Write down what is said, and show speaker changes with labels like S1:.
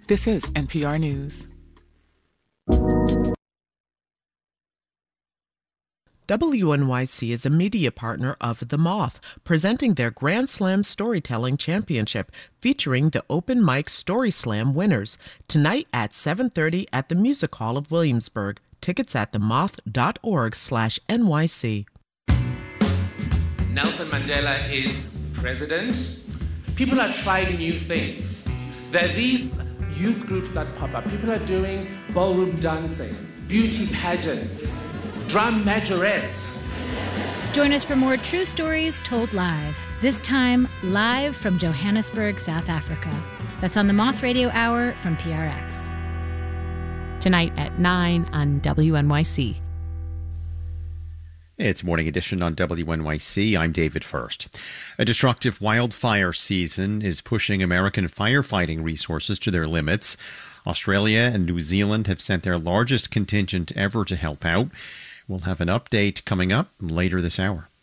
S1: This is NPR News.
S2: WNYC is a media partner of The Moth, presenting their Grand Slam Storytelling Championship, featuring the Open Mic Story Slam winners, tonight at 7:30 at the Music Hall of Williamsburg. Tickets at themoth.org/NYC.
S3: Nelson Mandela is president. People are trying new things. There are these youth groups that pop up. People are doing ballroom dancing, beauty pageants, drum majorettes.
S4: Join us for more true stories told live. This time, live from Johannesburg, South Africa. That's on the Moth Radio Hour from PRX.
S5: Tonight at 9 on WNYC.
S6: It's Morning Edition on WNYC. I'm David First. A destructive wildfire season is pushing American firefighting resources to their limits. Australia and New Zealand have sent their largest contingent ever to help out. We'll have an update coming up later this hour.